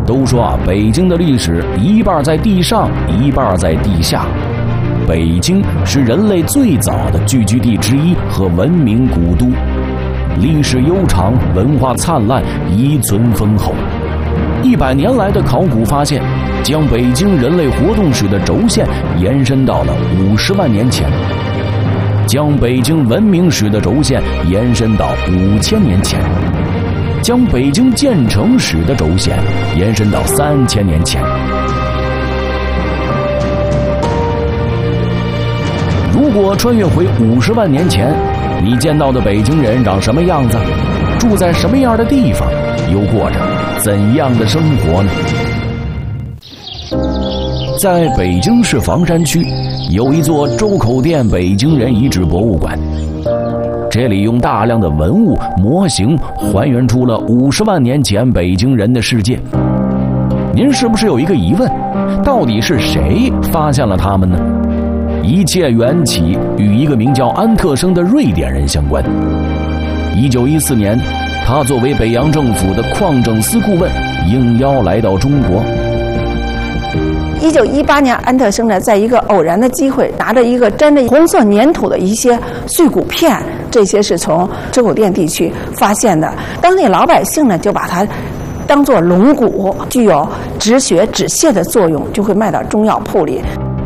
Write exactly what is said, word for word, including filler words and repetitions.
都说啊，北京的历史一半在地上，一半在地下。北京是人类最早的聚居地之一和文明古都，历史悠长，文化灿烂，遗存丰厚。一百年来的考古发现，将北京人类活动史的轴线延伸到了五十万年前，将北京文明史的轴线延伸到五千年前，将北京建成史的轴线延伸到三千年前。如果穿越回五十万年前，你见到的北京人长什么样子？住在什么样的地方？又过着怎样的生活呢？在北京市房山区，有一座周口店北京人遗址博物馆。这里用大量的文物模型还原出了五十万年前北京人的世界。您是不是有一个疑问？到底是谁发现了他们呢？一切缘起与一个名叫安特生的瑞典人相关。一九一四年，他作为北洋政府的矿政司顾问，应邀来到中国。 一九一八年，安特生呢，在一个偶然的机会，拿着一个沾着红色粘土的一些碎骨片，这些是从周口店地区发现的。当地老百姓呢，就把它当作龙骨，具有止血止泻的作用，就会卖到中药铺里。